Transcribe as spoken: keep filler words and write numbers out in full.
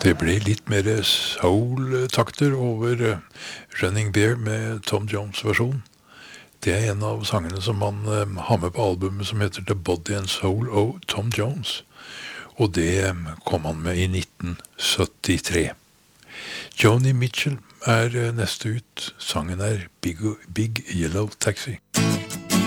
Det ble litt mer soul-takter over uh, Running Bear med Tom Jones versjon. Det er en av sangene som han um, har med på albumet som heter The Body and Soul of Tom Jones. Og det um, kom han med i nitten syttitre. Joni Mitchell er uh, neste ut. Sangen er Big, Big Yellow Taxi.